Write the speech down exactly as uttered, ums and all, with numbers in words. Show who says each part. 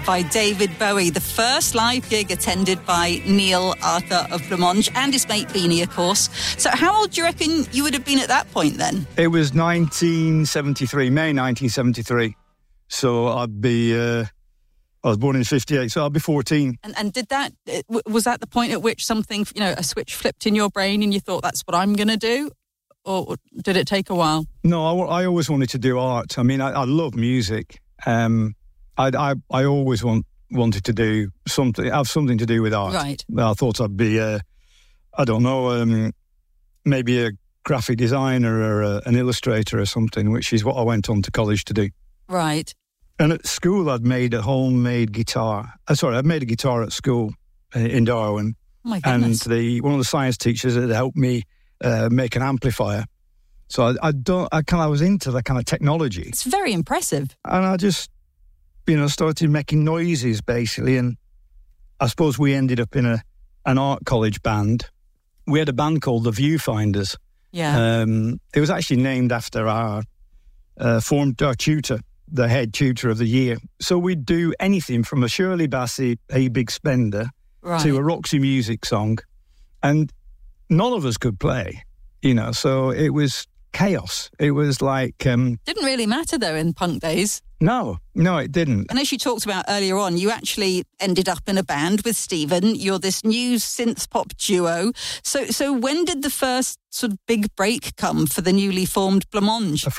Speaker 1: By David Bowie, the first live gig attended by Neil Arthur of Blancmange and his mate Beanie, of course. So how old do you reckon you would have been at that point then?
Speaker 2: It was nineteen seventy-three, May nineteen seventy-three. So I'd be, uh, I was born in fifty-eight, so I'd be fourteen.
Speaker 1: And, and did that, was that the point at which something, you know, a switch flipped in your brain and you thought, that's what I'm going to do? Or did it take a while?
Speaker 2: No, I, I always wanted to do art. I mean, I, I love music. Um I, I I always want wanted to do something, have something to do with art.
Speaker 1: Right.
Speaker 2: I thought I'd be, uh, I don't know, um, maybe a graphic designer or a, an illustrator or something, which is what I went on to college to do.
Speaker 1: Right.
Speaker 2: And at school, I'd made a homemade guitar. Uh, sorry, I'd made a guitar at school in Darwin.
Speaker 1: Oh my goodness.
Speaker 2: And the one of the science teachers had helped me uh, make an amplifier. So I, I don't, I kind of was into that kind of technology.
Speaker 1: It's very impressive.
Speaker 2: And I just, you know, started making noises basically. And I suppose we ended up in a an art college band. We had a band called the Viewfinders.
Speaker 1: Yeah.
Speaker 2: Um, it was actually named after our uh, formed our tutor, the head tutor of the year. So we'd do anything from a Shirley Bassey, A Big Spender,
Speaker 1: right.
Speaker 2: to a Roxy Music song. And none of us could play, you know, so it was chaos. It was like... Um,
Speaker 1: Didn't really matter, though, in punk days.
Speaker 2: No, no, it didn't.
Speaker 1: And as you talked about earlier on, you actually ended up in a band with Stephen. You're this new synth pop duo. So so when did the first sort of big break come for the newly formed Blancmange?